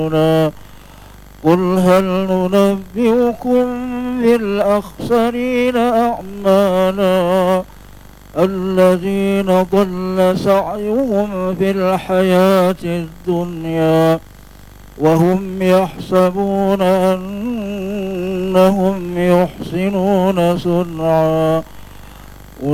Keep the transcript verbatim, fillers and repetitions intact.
قل هل ننبئكم بالأخسرين أعمالا الذين ضل سعيهم في الحياة الدنيا وهم يحسبون أنهم يحسنون صنعا